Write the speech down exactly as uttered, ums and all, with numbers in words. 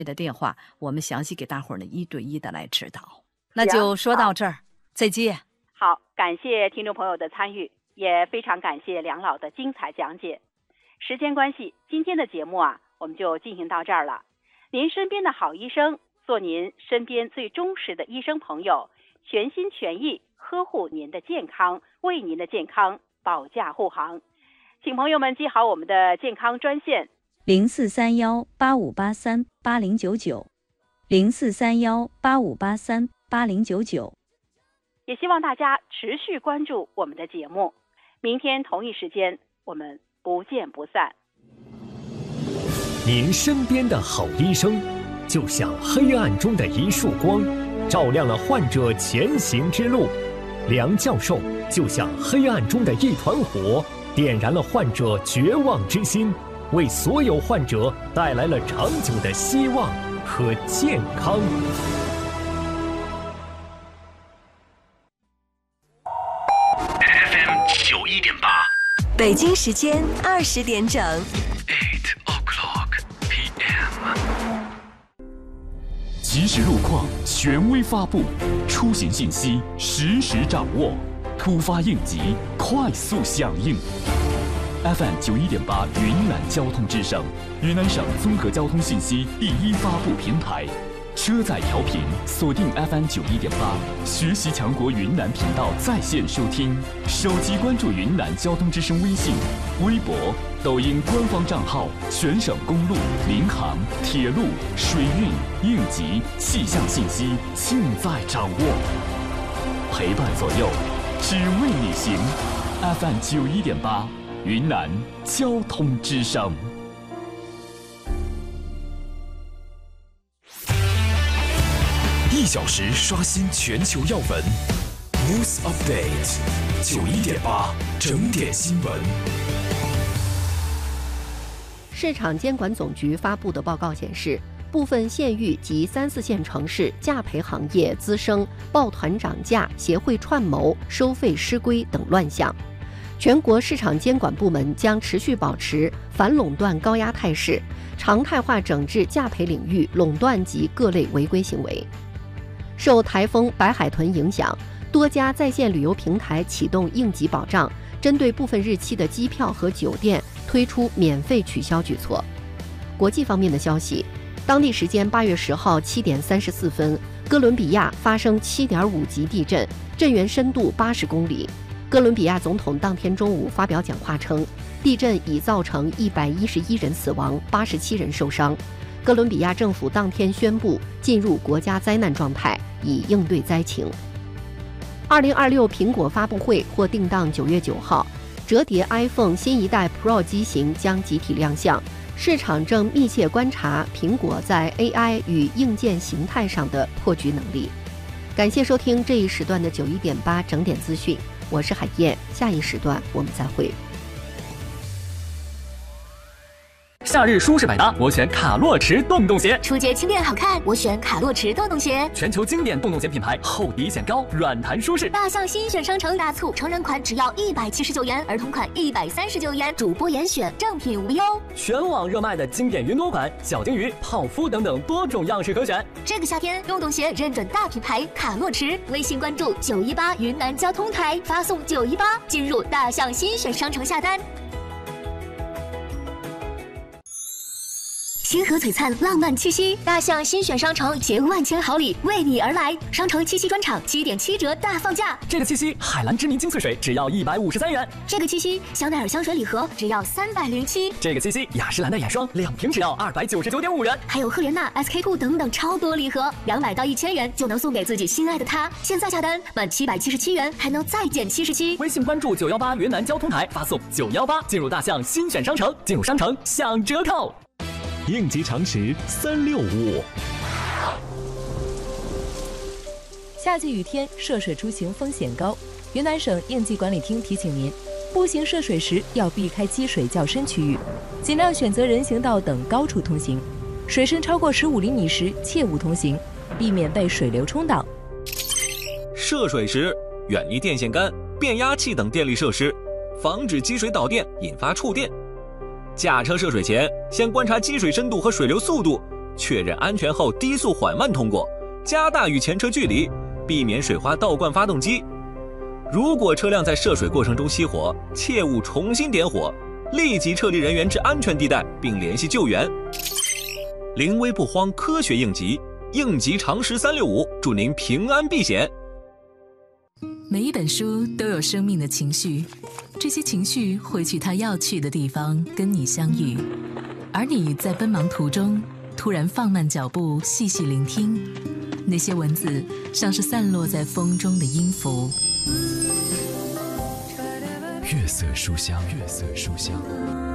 的电话，我们详细给大伙儿呢一对一的来指导。那就说到这儿，再见。 好，感谢听众朋友的参与，也非常感谢梁老的精彩讲解。时间关系，今天的节目啊，我们就进行到这儿了。您身边的好医生，做您身边最忠实的医生朋友，全心全意呵护您的健康，为您的健康保驾护航。请朋友们记好我们的健康专线零四三幺八五八三八零九九，零四三幺八五八三八零九九。 也希望大家持续关注我们的节目，明天同一时间我们不见不散。 您身边的好医生，就像黑暗中的一束光，照亮了患者前行之路。梁教授就像黑暗中的一团火，点燃了患者绝望之心，为所有患者带来了长久的希望和健康。 F M 九一点八， 北京时间二十点整。 Eight o'clock P M。 即时路况权威发布，出行信息实时掌握，突发应急快速响应。F M 九一点八云南交通之声，云南省综合交通信息第一发布平台。车载调频锁定 F M 九一点八，学习强国云南频道在线收听，手机关注云南交通之声微信、微博、抖音官方账号，全省公路、民航、铁路、水运、应急、气象信息尽在掌握，陪伴左右，只为你行。F M 九一点八，云南交通之声。 一小时刷新全球要闻 ，News Update， 九一点八整点新闻。 市场监管总局发布的报告显示，部分县域及三四线城市价培行业滋生抱团涨价、协会串谋、收费失规等乱象。全国市场监管部门将持续保持反垄断高压态势，常态化整治价培领域垄断及各类违规行为。受台风白海豚影响，多家在线旅游平台启动应急保障，针对部分日期的机票和酒店推出免费取消举措。国际方面的消息，当地时间八月十号七点三十四分，哥伦比亚发生七点五级地震，震源深度八十公里。哥伦比亚总统当天中午发表讲话称，地震已造成一百一十一人死亡，八十七人受伤。哥伦比亚政府当天宣布进入国家灾难状态，以应对灾情。二零二六苹果发布会或定档九月九号，折叠 iPhone 新一代 Pro 机型将集体亮相。市场正密切观察苹果在 A I 与硬件形态上的破局能力。感谢收听这一时段的九一点八整点资讯，我是海燕，下一时段我们再会。 夏日舒适百搭，我选卡洛驰洞洞鞋。 初阶轻便好看，我选卡洛驰洞洞鞋。 全球经典洞洞鞋品牌，厚底显高，软弹舒适。 大象新选商城大促，成人款只要一百七十九元，儿童款一百三十九元，主播严选，正品无忧。 全网热卖的经典云朵款、小金鱼、泡芙等等多种样式可选。 这个夏天，洞洞鞋认准大品牌卡洛驰，微信关注九一八云南交通台，发送九一八进入大象新选商城下单。星河璀璨，浪漫气息，大象新选商城携万千好礼为你而来。商城七夕专场七点七折大放价， 这个七夕海蓝之谜精粹水只要一百五十三元， 这个七夕香奈儿香水礼盒只要三百零七， 这个七夕雅诗兰黛眼霜两瓶只要二百九十九点五元， 还有赫莲娜、S K two 等等超多礼盒，两百到一千元就能送给自己心爱的他。现在下单满七百七十七元还能再减七十七。 微信关注九幺八云南交通台，发送九幺八进入大象新选商城，进入商城享折扣。 应急常识三六五。 夏季雨天涉水出行风险高，云南省应急管理厅提醒您，步行涉水时要避开积水较深区域，尽量选择人行道等高处通行。水深超过十五厘米时切勿通行，避免被水流冲倒。 涉水时远离电线杆、变压器等电力设施，防止积水导电引发触电。驾车涉水前，先观察积水深度和水流速度， 确认安全后低速缓慢通过，加大与前车距离，避免水花倒灌发动机。如果车辆在涉水过程中熄火，切勿重新点火，立即撤离人员至安全地带并联系救援。临危不慌，科学应急，应急常识三六五，祝您平安避险。 每一本书都有生命的情绪，这些情绪会去它要去的地方跟你相遇，而你在奔忙途中突然放慢脚步，细细聆听，那些文字像是散落在风中的音符。 月色书香，月色书香。